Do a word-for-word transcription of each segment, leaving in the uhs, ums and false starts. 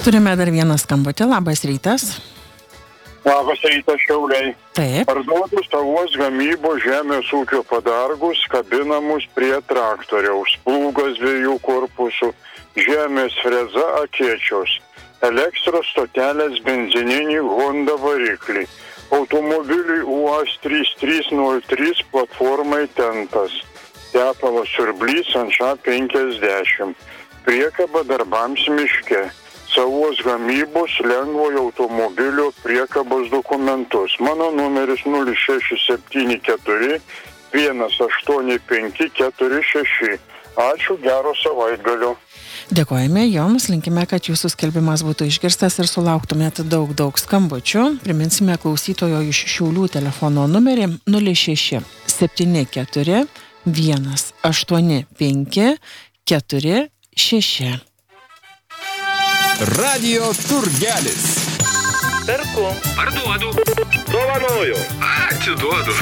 Turime dar vieną skambutį. Labas rytas. Labas rytas, Šiauliai. Taip. Parduodu savos gamybos žemės ūkio padargus, kabinamus prie traktoriaus, plūgas dviejų korpusų, žemės freza akėčios, elektros stotelės benzininį Honda variklį, automobiliui U A Z trys trys nol trys platformai tentas, tepalo siurblys ant š penkiasdešimt, priekaba darbams miške. Savos gamybos lengvojo automobilio priekabos dokumentus. Mano numeris nulis šeši septyni keturi vienas aštuoni penki keturi šeši. Ačiū, gero savaitgalio. Dėkojame Jums, linkime, kad Jūsų skelbimas būtų išgirstas ir sulauktumėte daug, daug skambučių. Priminsime klausytojo iš Šiaulių telefono numerį nulis šeši septyni keturi vienas aštuoni penki keturi šeši. Radio turgelis. Perku. Parduodu. Dovanoju. Atiduodu.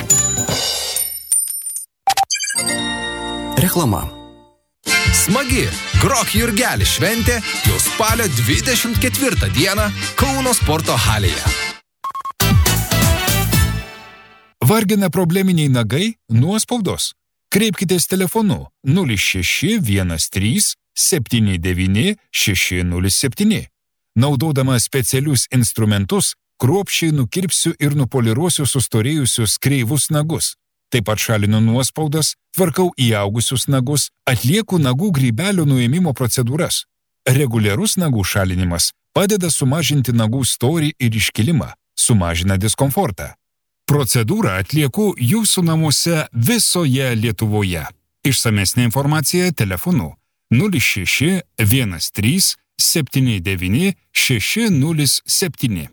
Reklama. Smagi Grok Jurgelis šventė jau spalio dvidešimt ketvirtą dieną Kauno sporto halėje. Vargina probleminiai nagai nuo spaudos. Kreipkitės telefonu nulis šeši vienas trys septyni devyni šeši nulis septyni. Naudodama specialius instrumentus, kruopščiai nukirpsiu ir nupoliruosiu sustorėjusius kreivus nagus. Taip pat šalinu nuospaudas, tvarkau įaugusius nagus, atlieku nagų grybelio nuėmimo procedūras. Reguliarus nagų šalinimas padeda sumažinti nagų storį ir iškilimą, sumažina diskomfortą. Procedūrą atlieku jūsų namuose visoje Lietuvoje. Išsamesnė informacija telefonu nulis šeši vienas trys septyni devyni šeši nulis septyni.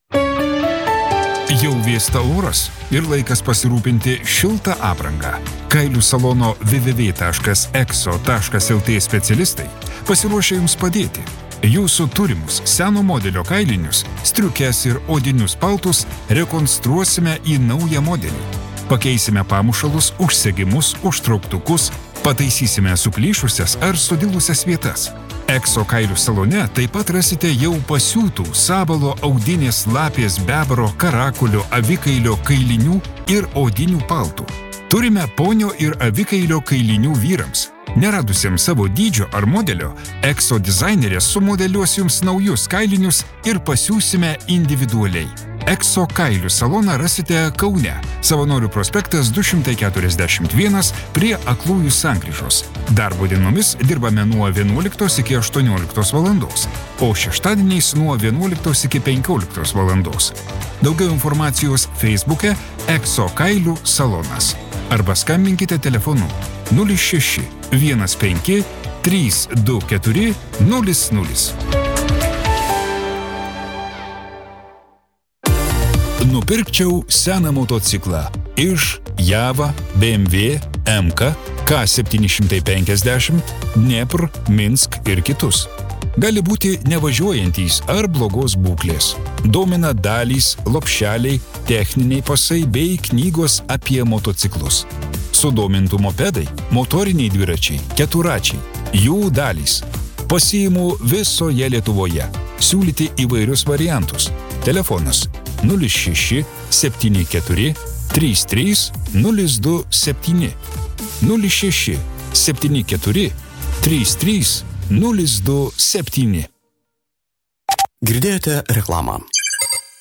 Jau vėsta oras ir laikas pasirūpinti šiltą aprangą. Kailių salono w w w taškas exo taškas l t specialistai pasiruošia Jums padėti. Jūsų turimus seno modelio kailinius, striukes ir odinius paltus rekonstruosime į naują modelį. Pakeisime pamušalus, užsegimus, užtrauktukus, pataisysime suplyšusias ar sudilusias vietas. Exo kailių salone taip pat rasite jau pasiūtų sabalo, audinės, lapės, bebro, karakulio, avikailio kailinių ir odinių paltų. Turime ponio ir avikailio kailinių vyrams. Neradusiems savo dydžio ar modelio, Exo dizainerės sumodeliuos Jums naujus kailinius ir pasiūsime individualiai. Exo kailių saloną rasite Kaune, Savanorių prospektas du šimtai keturiasdešimt vienas prie Aklųjų sankryžos. Darbo dienomis dirbame nuo vienuoliktos iki aštuonioliktos valandos, o šeštadieniais nuo vienuoliktos iki penkioliktos valandos. Daugiau informacijos Facebook'e Exo kailių salonas. Arba skambinkite telefonu nulis šeši vienas penki trys du keturi nulis nulis. Nupirkčiau seną motociklą iš Java, B M W, M K, K septyni šimtai penkiasdešimt, Dnepr, Minsk ir kitus. Gali būti nevažiuojantys ar blogos būklės. Domina dalys, lopšeliai, techniniai pasai bei knygos apie motociklus. Sudomintų mopedai, motoriniai dviračiai, keturačiai, jų dalys. Pasiimu visoje Lietuvoje. Siūlyti įvairius variantus. Telefonas nulis šeši septyni keturi trys trys nulis du septyni. nulis šeši septyni keturi trys trys nulis du septyni. Girdėjote reklamą.